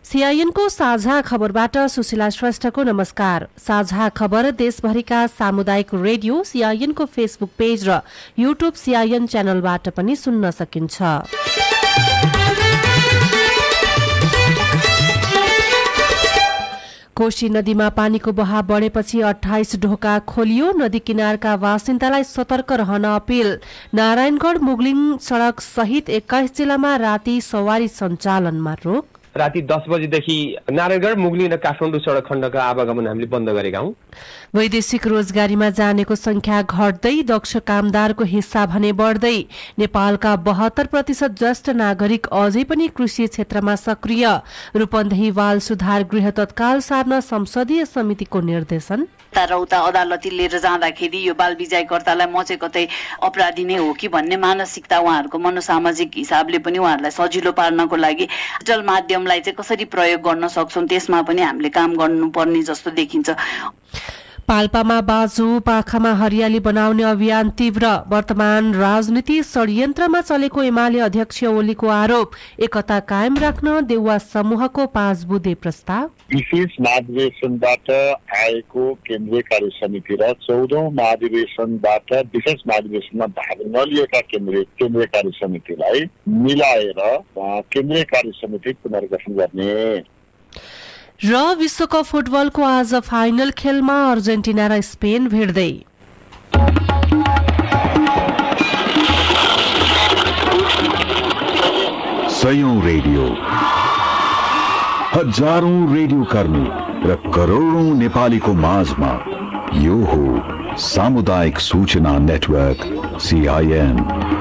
सीआईएनको साझा खबरबाट सुशीला श्रेष्ठको नमस्कार। साझा खबर देशभरिका सामुदायिक रेडियो सीआईएनको फेसबुक पेज र युट्युब सीआईएन च्यानलबाट पनि सुन्न सकिन्छ। कोशी नदीमा पानीको बहाव बढेपछि 28 ढोका खोलियो। नदी किनारका बासिन्दालाई सतर्क रहन अपील। नारायणगढ मुगलिङ सड़क सहित 21 जिल्लामा राति सवारी सञ्चालनमा रोक। राति 10 बजेदेखि नारायणगढ मुगलिङ र काठमाडौँ सड़क खण्डका आवागमन हामीले बन्द गरेका हौं। वैदेशिक रोजगारीमा जानेको संख्या घट्दै, दक्ष कामदारको हिस्सा भने बढ्दै। नेपालका 72% ज्येष्ठ नागरिक अझै पनि कृषि क्षेत्रमा सक्रिय। रूपन्देही बाल सुधार गृह तत्काल सार्न संसदीय समितिको निर्देशन। रौता अदालती लिएर जाँदाखेरि यो बाल बिजायकर्तालाई म चाहिँ कतै अपराधी नै हो कि भन्ने मानसिकता उहाँहरूको मनोसामाजिक हिसाबले पनि उहाँहरूलाई सजिलो पार्नको लागि डिजिटल माध्यमलाई चाहिँ कसरी प्रयोग गर्न सक्छौं त्यसमा पनि हामीले काम गर्नुपर्ने जस्तो देखिन्छ। पाल्पामा बाजु पाखामा हरियाली बनाउने अभियान तीव्र। वर्तमान राजनीति षड्यन्त्रमा चलेको एमाले अध्यक्ष ओलीको आरोप। एकता कायम राख्न देउवा समूहको 5 बुँदे प्रस्ताव। विशेष महाधिवेशनबाट आएको केन्द्रीय कार्य समिति र 14औं महाधिवेशनबाट विशेष महाधिवेशनमा भाग नलिएका केन्द्रीय कार्य समितिलाई मिलाएर केन्द्रीय कार्य समिति पुनर्गठन गर्ने। र विश्वकप फुटबलको आज फाइनल खेलमा अर्जेन्टिना र स्पेन भिड्दै। सयौं रेडियो, हजारौं रेडियो कर्मी र करोडौं नेपालीको माझमा यो हो सामुदायिक सूचना नेटवर्क सीआईएन।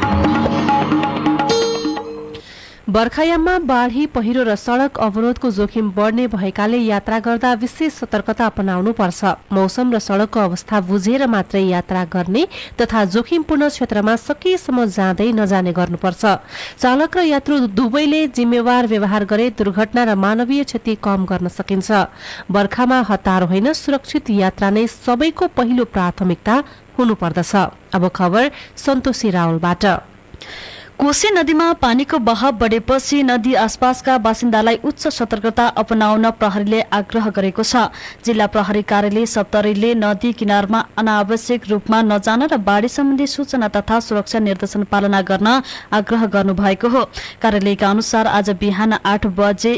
बर्खायाममा बाढ़ी पहिरो र सड़क अवरोधको जोखिम बढ्ने भएकाले यात्रा गर्दा विशेष सतर्कता अपनाउनु पर्छ। मौसम र सड़कको अवस्था बुझेर मात्रै यात्रा गर्ने तथा जोखिमपूर्ण क्षेत्रमा सकेसम्म जाँदै नजाने गर्नुपर्छ। चालक र यात्रु दुवैले जिम्मेवार व्यवहार गरे दुर्घटना र मानवीय क्षति कम गर्न सकिन्छ। बर्खामा हतार होइन, सुरक्षित यात्रा नै सबैको पहिलो प्राथमिकता हुनुपर्दछ। अब खबर सन्तोषी रावलबाट। कोशी नदीमा पानीको बहाव बढेपछि नदी आसपासका बासिन्दालाई उच्च सतर्कता अपनाउन प्रहरीले आग्रह गरेको छ। जिल्ला प्रहरी कार्यालय सप्तरीले नदी किनारमा अनावश्यक रूपमा नजान र बाढ़ी सम्बन्धी सूचना तथा सुरक्षा निर्देशन पालना गर्न आग्रह गर्नुभएको हो। कार्यालयका अनुसार आज बिहान 8 बजे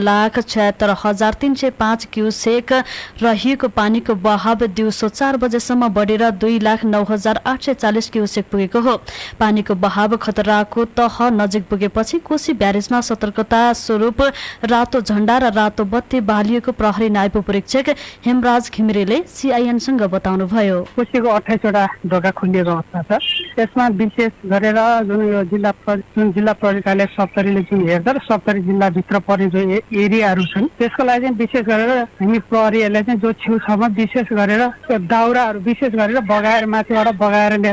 1,76,305 क्युसेक रहेको पानीको बहाव दिउँसो 4 बजेसम्म बढेर 2,09,840 क्युसेक पुगेको हो। पानीको बहाव खतरा को तह नजिक पुगेपछि कोशी ब्यारेजमा सतर्कता स्वरूप रातो झण्डा र रातो बत्ती बालिएको प्रहरी नायब परीक्षक हेमराज घिमिरेले सीआईएनसँग बताउनुभयो। कोशीको 28 वटा ढोका खुलिएको अवस्था छ। यसमा विशेष गरेर जुन यो जिल्ला प्रहरी कार्यालय सप्तरीले जुन हेर्छ र सप्तरी जिल्लाभित्र पर्ने जो एरियाहरू छन् त्यसको लागि चाहिँ विशेष गरेर हामी प्रहरीहरूले चाहिँ जो छेउछाउमा विशेष गरेर दाउराहरू विशेष गरेर बगाएर माथिबाट बगाएर